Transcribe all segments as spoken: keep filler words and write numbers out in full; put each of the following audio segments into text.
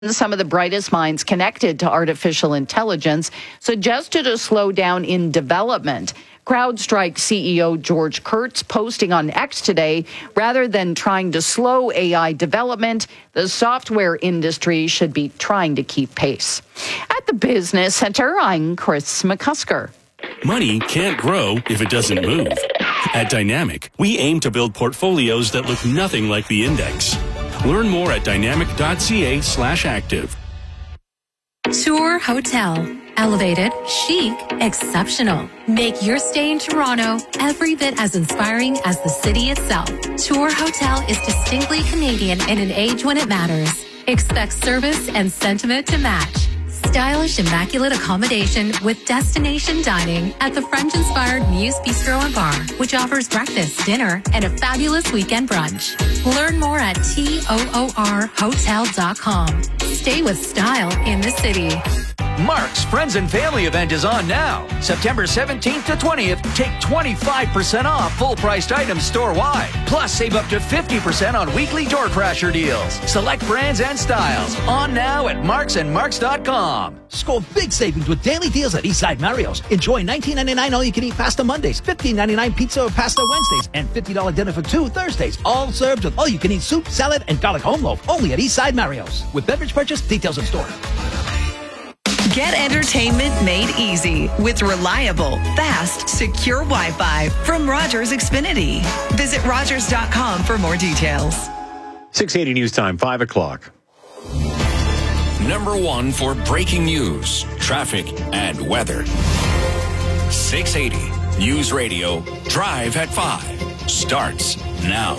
Some of the brightest minds connected to artificial intelligence suggested a slowdown in development. CrowdStrike C E O George Kurtz posting on X today, rather than trying to slow A I development, the software industry should be trying to keep pace. At the Business Center, I'm Chris McCusker. Money can't grow if it doesn't move. At Dynamic, we aim to build portfolios that look nothing like the index. Learn more at dynamic.ca slash active. Tour Hotel. Elevated, chic, exceptional. Make your stay in Toronto every bit as inspiring as the city itself. Tour Hotel is distinctly Canadian in an age when it matters. Expect service and sentiment to match. Stylish, immaculate accommodation with destination dining at the French-inspired Muse Bistro and Bar, which offers breakfast, dinner, and a fabulous weekend brunch. Learn more at toor hotel dot com. Stay with style in the city. Mark's Friends and Family event is on now. September seventeenth to twentieth, take twenty-five percent off full-priced items store-wide. Plus, save up to fifty percent on weekly door crasher deals. Select brands and styles. On now at marks and marks dot com. Score big savings with daily deals at Eastside Mario's. Enjoy nineteen ninety-nine all-you-can-eat pasta Mondays, fifteen ninety-nine pizza or pasta Wednesdays, and fifty dollars dinner for two Thursdays. All served with all-you-can-eat soup, salad, and garlic home loaf. Only at Eastside Mario's. With beverage purchase, details in store. Get entertainment made easy with reliable, fast, secure Wi-Fi from Rogers Xfinity. Visit rogers dot com for more details. six eighty News Time, five o'clock. Number one for breaking news, traffic, and weather. six eighty News Radio, Drive at five, starts now.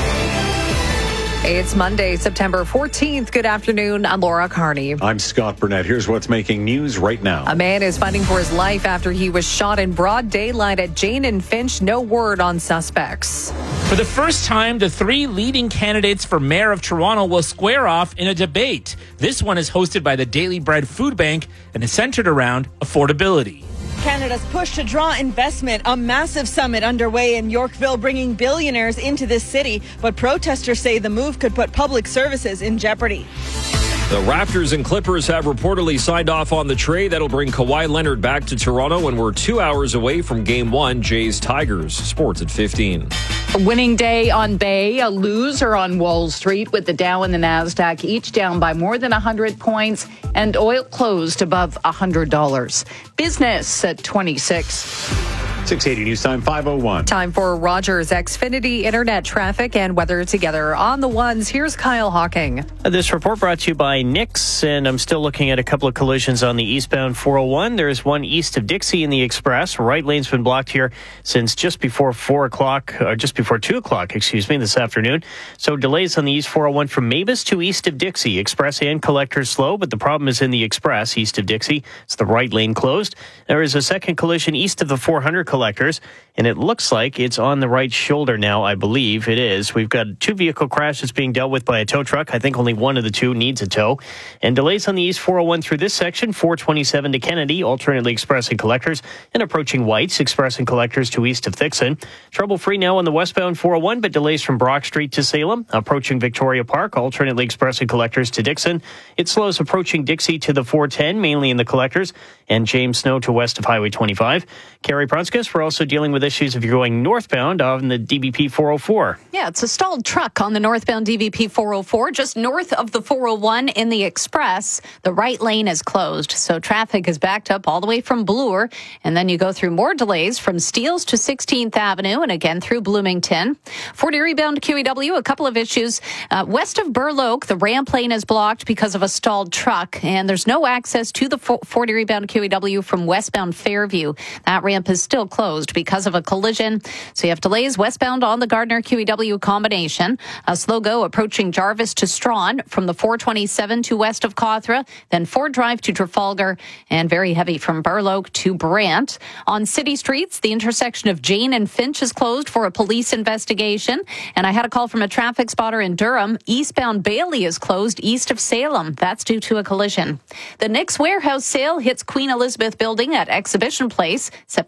It's Monday, September fourteenth. Good afternoon. I'm Laura Carney. I'm Scott Burnett. Here's what's making news right now. A man is fighting for his life after he was shot in broad daylight at Jane and Finch. No word on suspects. For the first time, the three leading candidates for mayor of Toronto will square off in a debate. This one is hosted by the Daily Bread Food Bank and is centered around affordability. Canada's push to draw investment, a massive summit underway in Yorkville, bringing billionaires into this city. But protesters say the move could put public services in jeopardy. The Raptors and Clippers have reportedly signed off on the trade that'll bring Kawhi Leonard back to Toronto, and we're two hours away from Game one. Jays Tigers. Sports at fifteen. A winning day on Bay, a loser on Wall Street, with the Dow and the Nasdaq each down by more than one hundred points, and oil closed above one hundred dollars. Business at twenty-six. six eighty News Time, five oh one. Time for Rogers Xfinity Internet traffic and weather together. On the ones, here's Kyle Hawking. This report brought to you by Nix, and I'm still looking at a couple of collisions on the eastbound four oh one. There's one east of Dixie in the Express. Right lane's been blocked here since just before four o'clock, or just before two o'clock, excuse me, this afternoon. So delays on the east four oh one from Mavis to east of Dixie. Express and collectors slow, but the problem is in the Express east of Dixie. It's the right lane closed. There is a second collision east of the four hundred collectors, and it looks like it's on the right shoulder now. I believe it is. We've got two vehicle crashes being dealt with by a tow truck. I think only one of the two needs a tow. And delays on the east four oh one through this section, four twenty-seven to Kennedy, alternately Express and collectors, and approaching White's, Express and collectors to east of Thixon. Trouble-free now on the westbound four oh one, but delays from Brock Street to Salem, approaching Victoria Park, alternately Express and collectors to Dixon. It slows approaching Dixie to the four ten, mainly in the collectors, and James Snow to west of Highway twenty-five. Carrie Prunskis, we're also dealing with issues if you're going northbound on the D B P four oh four. Yeah, it's a stalled truck on the northbound D B P four oh four, just north of the four oh one in the Express. The right lane is closed, so traffic is backed up all the way from Bloor, and then you go through more delays from Steeles to sixteenth Avenue, and again through Bloomington. Fort Erie bound Q E W, a couple of issues. Uh, west of Burloak, the ramp lane is blocked because of a stalled truck, and there's no access to the Fort Erie bound Q E W from westbound Fairview. That ramp is still closed because of a collision. So you have delays westbound on the Gardner Q E W combination. A slow go approaching Jarvis to Strawn from the four twenty-seven to west of Cawthra, then Ford Drive to Trafalgar, and very heavy from Burloak to Brant. On city streets, the intersection of Jane and Finch is closed for a police investigation. And I had a call from a traffic spotter in Durham. Eastbound Bailey is closed east of Salem. That's due to a collision. The Nix warehouse sale hits Queen Elizabeth Building at Exhibition Place September eighth.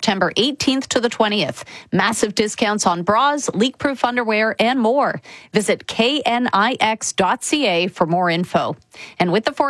eighteenth to the twentieth. Massive discounts on bras, leak-proof underwear, and more. Visit K N I X dot C A for more info. And with the